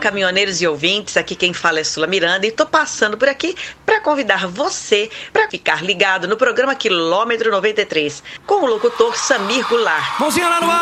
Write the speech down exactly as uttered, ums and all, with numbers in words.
caminhoneiros e ouvintes, aqui quem fala é Sula Miranda e tô passando por aqui para convidar você para ficar ligado no programa Quilômetro noventa e três com o locutor Samir Goulart. Mãozinha lá no ar!